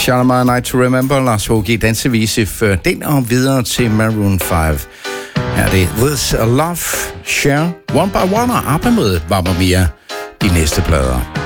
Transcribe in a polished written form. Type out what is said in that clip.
Shalimar Night to Remember, Lars H.G. dansevise før den og videre til Maroon 5. Her er det With a Love, Share, One by One og ABBA med Mamma Mia, de næste plader.